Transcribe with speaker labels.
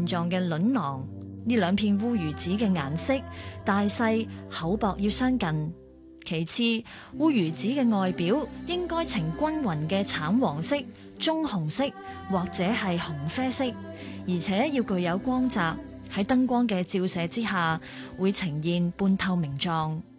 Speaker 1: 狀嘅卵囊。呢兩片烏魚子嘅顏色、大細、厚薄要相近。其次，烏魚子嘅外表應該呈均勻嘅橙黃色、棕紅色或者係紅啡色，而且要具有光澤，喺燈光嘅照射之下會呈現半透明狀。